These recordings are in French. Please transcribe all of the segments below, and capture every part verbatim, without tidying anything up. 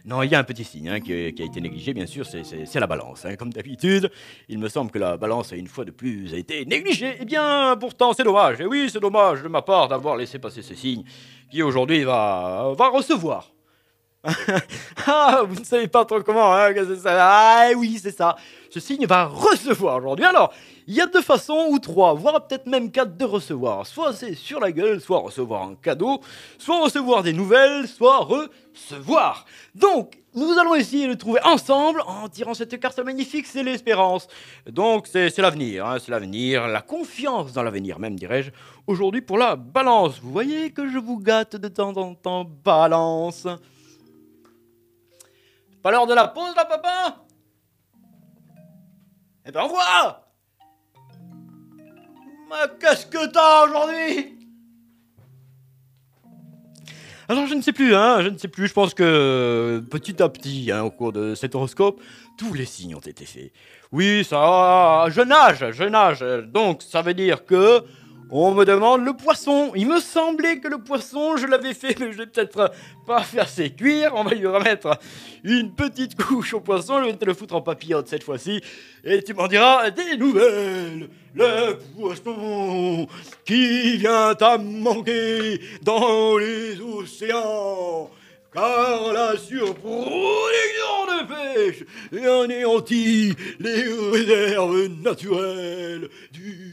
Non, il y a un petit signe hein, qui, qui a été négligé, bien sûr, c'est, c'est, c'est la balance. Hein. Comme d'habitude, il me semble que la balance, une fois de plus, a été négligée. Eh bien, pourtant, c'est dommage. Et oui, c'est dommage de ma part d'avoir laissé passer ce signe qui, aujourd'hui, va, va recevoir. Ah, vous ne savez pas trop comment, hein, que c'est ça. Ah oui, c'est ça. Ce signe va recevoir aujourd'hui. Alors, il y a deux façons, ou trois, voire peut-être même quatre de recevoir. Soit c'est sur la gueule, soit recevoir un cadeau, soit recevoir des nouvelles, soit recevoir. Donc, nous allons essayer de trouver ensemble, en tirant cette carte magnifique, c'est l'espérance. Donc, c'est, c'est l'avenir, hein, c'est l'avenir, la confiance dans l'avenir même, dirais-je. Aujourd'hui, pour la balance, vous voyez que je vous gâte de temps en temps, balance. Pas l'heure de la pause, là, papa? Eh ben, on voit! Mais qu'est-ce que t'as aujourd'hui? Alors, je ne sais plus, hein, je ne sais plus. Je pense que petit à petit, hein, au cours de cet horoscope, tous les signes ont été faits. Oui, ça, je nage, je nage. Donc, ça veut dire que on me demande le poisson. Il me semblait que le poisson, je l'avais fait, mais je vais peut-être pas faire assez cuire. On va lui remettre une petite couche au poisson. Je vais te le foutre en papillote cette fois-ci. Et tu m'en diras des nouvelles. Le poisson qui vient à manquer dans les océans. Car la surproduction de pêche anéantit les réserves naturelles du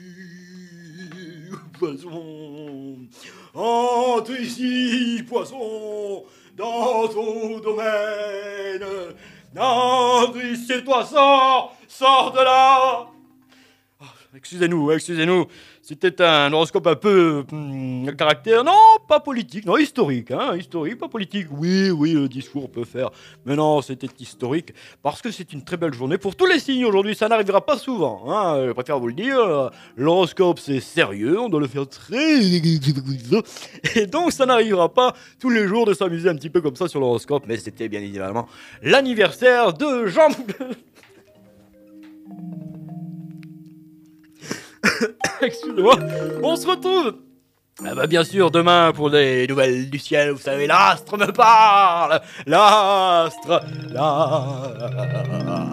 poisson. Entre ici, poisson, dans ton domaine. Entre ici, toi, sors, sors de là. Oh, excusez-nous, excusez-nous. C'était un horoscope un peu hum, caractère, non, pas politique, non, historique, hein, historique, pas politique. Oui, oui, le discours peut faire, mais non, c'était historique, parce que c'est une très belle journée pour tous les signes aujourd'hui, ça n'arrivera pas souvent, hein, je préfère vous le dire, l'horoscope c'est sérieux, on doit le faire très... Et donc ça n'arrivera pas tous les jours de s'amuser un petit peu comme ça sur l'horoscope, mais c'était bien évidemment l'anniversaire de Jean... Excusez-moi, on se retrouve ah bah bien sûr demain pour des nouvelles du ciel, vous savez, l'astre me parle, l'astre, l'astre.